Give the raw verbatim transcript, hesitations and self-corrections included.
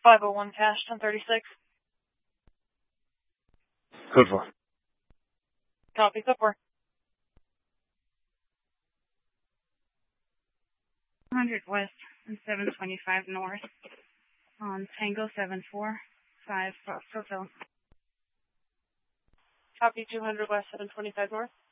five oh one cash, ten thirty-six. Code four. Copy, code four. one hundred west and seven twenty-five north on Tango seven four five Foxtrot. Copy, two hundred west, seven twenty-five north.